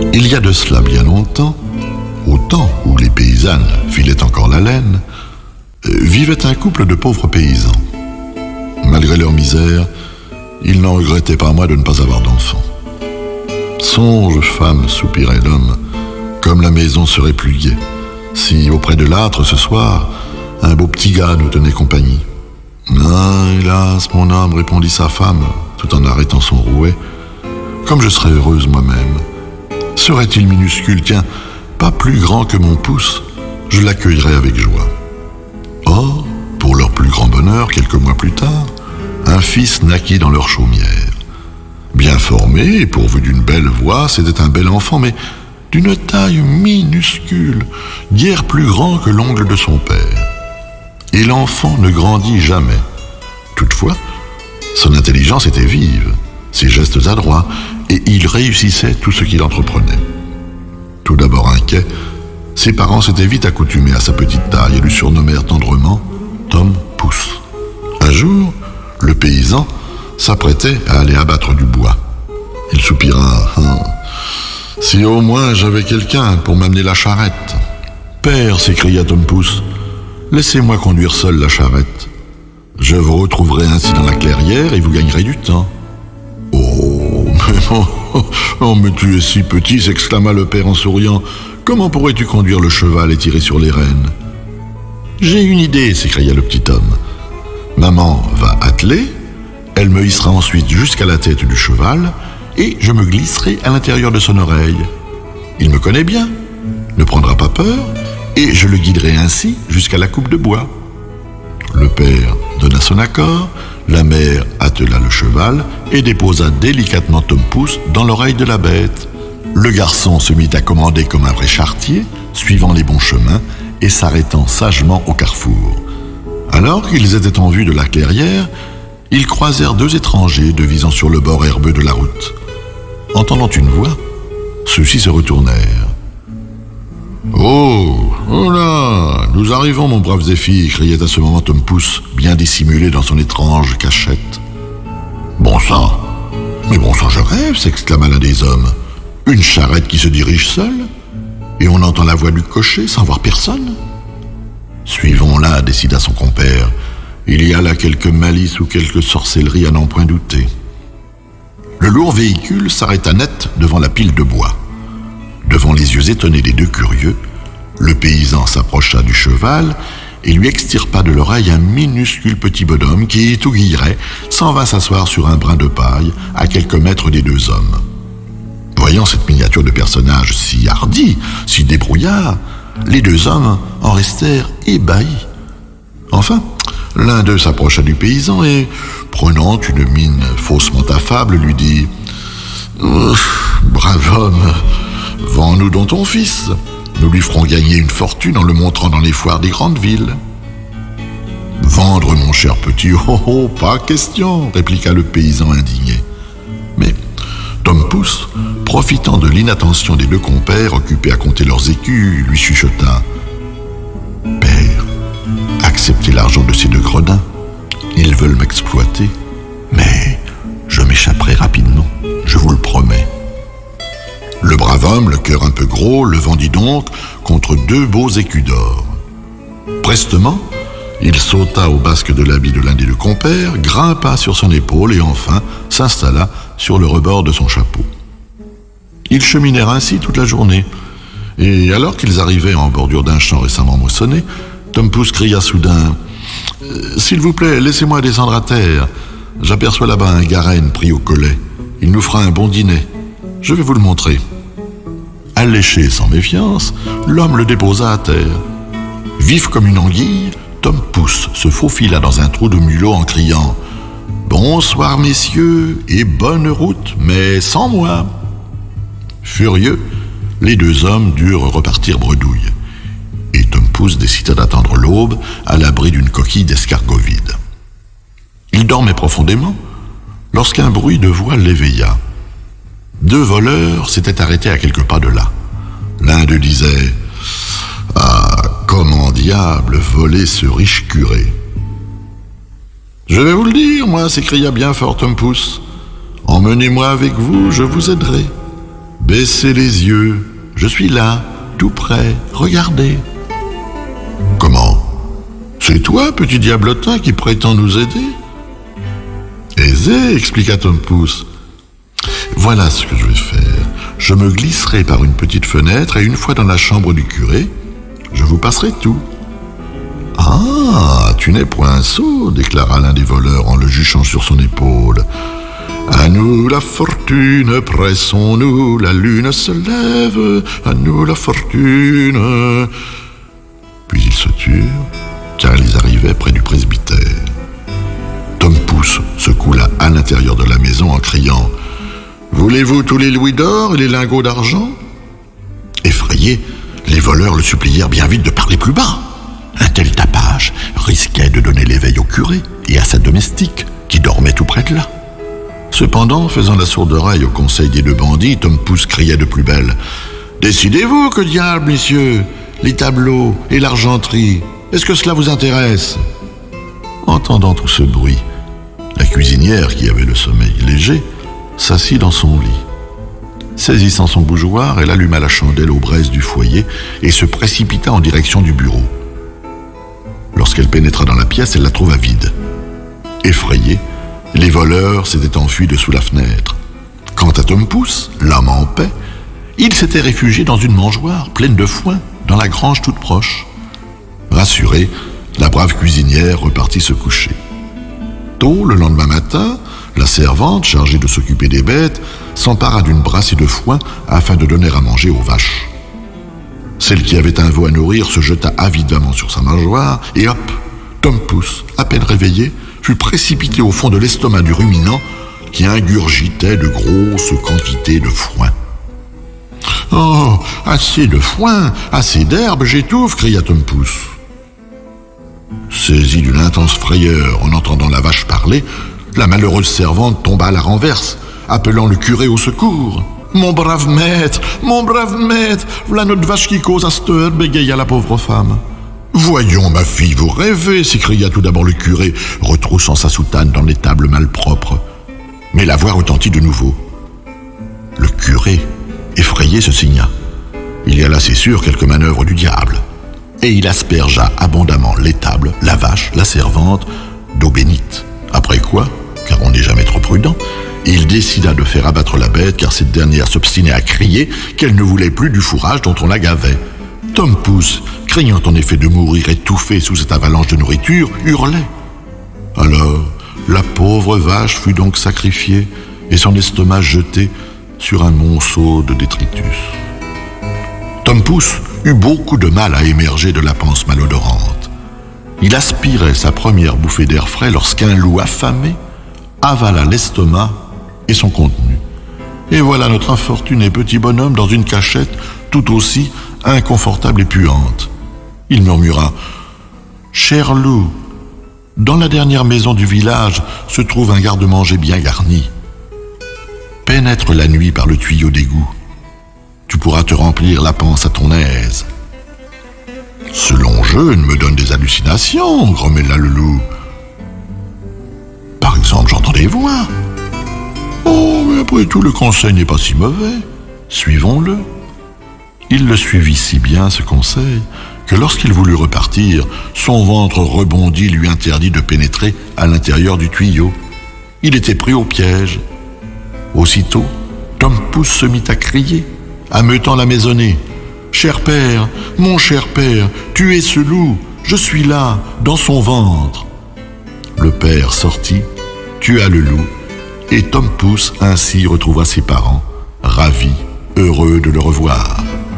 Il y a de cela bien longtemps, au temps où les paysannes filaient encore la laine, vivait un couple de pauvres paysans. Malgré leur misère, ils n'en regrettaient pas moins de ne pas avoir d'enfants. Songe, femme, soupirait l'homme, comme la maison serait plus gaie, si auprès de l'âtre ce soir, un beau petit gars nous tenait compagnie. Ah, hélas, mon homme, répondit sa femme, tout en arrêtant son rouet, comme je serais heureuse moi-même. Serait-il minuscule, tiens, pas plus grand que mon pouce, je l'accueillerais avec joie. Or, pour leur plus grand bonheur, quelques mois plus tard, un fils naquit dans leur chaumière. Bien formé et pourvu d'une belle voix, c'était un bel enfant, mais d'une taille minuscule, guère plus grand que l'ongle de son père. Et l'enfant ne grandit jamais. Toutefois, son intelligence était vive, ses gestes adroits, et il réussissait tout ce qu'il entreprenait. Tout d'abord inquiet, ses parents s'étaient vite accoutumés à sa petite taille et lui surnommèrent tendrement Tom Pouce. Un jour, le paysan s'apprêtait à aller abattre du bois. Il soupira. « Si au moins j'avais quelqu'un pour m'amener la charrette. »« Père, s'écria Tom Pouce, laissez-moi conduire seul la charrette. Je vous retrouverai ainsi dans la clairière et vous gagnerez du temps. »« Oh, mais tu es si petit, s'exclama le père en souriant. Comment pourrais-tu conduire le cheval et tirer sur les rênes ?»« J'ai une idée, s'écria le petit homme. Maman va atteler, elle me hissera ensuite jusqu'à la tête du cheval et je me glisserai à l'intérieur de son oreille. Il me connaît bien, ne prendra pas peur et je le guiderai ainsi jusqu'à la coupe de bois. » Le père donna son accord, la mère attela le cheval et déposa délicatement Tom Pouce dans l'oreille de la bête. Le garçon se mit à commander comme un vrai charretier, suivant les bons chemins et s'arrêtant sagement au carrefour. Alors qu'ils étaient en vue de la clairière, ils croisèrent deux étrangers devisant sur le bord herbeux de la route. Entendant une voix, ceux-ci se retournèrent. « Oh, oh là, nous arrivons, mon brave Zéphyr !» criait à ce moment Tom Pouce, bien dissimulé dans son étrange cachette. « Bon sang, mais bon sang, je rêve !» s'exclama l'un des hommes. « Une charrette qui se dirige seule, et on entend la voix du cocher sans voir personne ?» « Suivons-la, décida son compère. Il y a là quelque malice ou quelque sorcellerie à n'en point douter. » Le lourd véhicule s'arrêta net devant la pile de bois. Devant les yeux étonnés des deux curieux, le paysan s'approcha du cheval et lui extirpa de l'oreille un minuscule petit bonhomme qui, tout guilleret, s'en vint s'asseoir sur un brin de paille à quelques mètres des deux hommes. Voyant cette miniature de personnage si hardi, si débrouillard, les deux hommes en restèrent ébahis. Enfin, l'un d'eux s'approcha du paysan et, prenant une mine faussement affable, lui dit « Brave homme, vends-nous donc ton fils. Nous lui ferons gagner une fortune en le montrant dans les foires des grandes villes. »« Vendre, mon cher petit, pas question, répliqua le paysan indigné. Mais Tom Pouce, profitant de l'inattention des deux compères occupés à compter leurs écus, lui chuchota « Père, acceptez l'argent de ces deux gredins. Ils veulent m'exploiter, mais je m'échapperai rapidement, je vous le promets. » Le brave homme, le cœur un peu gros, le vendit donc contre 2 beaux écus d'or. Prestement, il sauta au basque de l'habit de l'un des deux compères, grimpa sur son épaule et enfin s'installa sur le rebord de son chapeau. Ils cheminèrent ainsi toute la journée, et alors qu'ils arrivaient en bordure d'un champ récemment moissonné, Tom Pouce cria soudain « S'il vous plaît, laissez-moi descendre à terre. J'aperçois là-bas un garenne pris au collet. Il nous fera un bon dîner. Je vais vous le montrer. » Alléché sans méfiance, l'homme le déposa à terre. Vif comme une anguille, Tom Pouce se faufila dans un trou de mulot en criant « Bonsoir messieurs et bonne route, mais sans moi !» Furieux, les deux hommes durent repartir bredouille. Et Tom Pouce décida d'attendre l'aube à l'abri d'une coquille d'escargot vide. Il dormait profondément lorsqu'un bruit de voix l'éveilla. 2 voleurs s'étaient arrêtés à quelques pas de là. L'un d'eux disait « Ah, comment diable voler ce riche curé !»« Je vais vous le dire, moi !» s'écria bien fort Tom Pouce. « Emmenez-moi avec vous, je vous aiderai. Baissez les yeux, je suis là, tout près, regardez. Comment? C'est toi, petit diablotin, qui prétend nous aider? Aisé, expliqua Tom Pouce. Voilà ce que je vais faire. Je me glisserai par une petite fenêtre et une fois dans la chambre du curé, je vous passerai tout. Ah, tu n'es point sot, déclara l'un des voleurs en le juchant sur son épaule. À nous la fortune, pressons-nous, la lune se lève, à nous la fortune. Puis ils se turent, car ils arrivaient près du presbytère. Tom Pouce se coula à l'intérieur de la maison en criant « Voulez-vous tous les louis d'or et les lingots d'argent ?» Effrayés, les voleurs le supplièrent bien vite de parler plus bas. Un tel tapage risquait de donner l'éveil au curé et à sa domestique, qui dormait tout près de là. Cependant, faisant la sourde oreille au conseil des deux bandits, Tom Pouce criait de plus belle « Décidez-vous, que diable, messieurs, les tableaux et l'argenterie, est-ce que cela vous intéresse ?» Entendant tout ce bruit, la cuisinière, qui avait le sommeil léger, s'assit dans son lit. Saisissant son bougeoir, elle alluma la chandelle aux braises du foyer et se précipita en direction du bureau. Lorsqu'elle pénétra dans la pièce, elle la trouva vide. Effrayés, les voleurs s'étaient enfuis dessous la fenêtre. Quant à Tom Pouce, l'âme en paix, il s'était réfugié dans une mangeoire pleine de foin, dans la grange toute proche. Rassurée, la brave cuisinière repartit se coucher. Tôt, le lendemain matin, la servante, chargée de s'occuper des bêtes, s'empara d'une brassée de foin afin de donner à manger aux vaches. Celle qui avait un veau à nourrir se jeta avidement sur sa mangeoire et hop, Tom Pouce, à peine réveillé, fut précipité au fond de l'estomac du ruminant qui ingurgitait de grosses quantités de foin. « Oh, assez de foin, assez d'herbe, j'étouffe !» cria Tom Pouce. Saisie d'une intense frayeur en entendant la vache parler, la malheureuse servante tomba à la renverse, appelant le curé au secours. « Mon brave maître, voilà notre vache qui cause à cette heure !» bégaya la pauvre femme. « Voyons, ma fille, vous rêvez !» s'écria tout d'abord le curé, retroussant sa soutane dans l'étable malpropre. Mais la voix retentit de nouveau. Le curé, effrayé, se signa. Il y a là, c'est sûr, quelques manœuvres du diable. Et il aspergea abondamment l'étable, la vache, la servante, d'eau bénite. Après quoi, car on n'est jamais trop prudent, il décida de faire abattre la bête, car cette dernière s'obstinait à crier qu'elle ne voulait plus du fourrage dont on la gavait. Tom Pouce, craignant en effet de mourir étouffé sous cette avalanche de nourriture, hurlait. Alors, la pauvre vache fut donc sacrifiée et son estomac jeté sur un monceau de détritus. Tom Pouce eut beaucoup de mal à émerger de la panse malodorante. Il aspirait sa première bouffée d'air frais lorsqu'un loup affamé avala l'estomac et son contenu. Et voilà notre infortuné petit bonhomme dans une cachette tout aussi inconfortable et puante. Il murmura « Cher loup, dans la dernière maison du village se trouve un garde-manger bien garni. Pénètre la nuit par le tuyau d'égout. Tu pourras te remplir la panse à ton aise. » « Ce long jeûne me donne des hallucinations, grommela le loup. Par exemple, j'entends des voix. Oh, mais après tout, le conseil n'est pas si mauvais. Suivons-le. » Il le suivit si bien, ce conseil, que lorsqu'il voulut repartir, son ventre rebondi lui interdit de pénétrer à l'intérieur du tuyau. Il était pris au piège. Aussitôt, Tom Pouce se mit à crier, ameutant la maisonnée. « Cher père, mon cher père, tuez ce loup, je suis là, dans son ventre. » Le père sortit, tua le loup, et Tom Pouce ainsi retrouva ses parents, ravis, heureux de le revoir.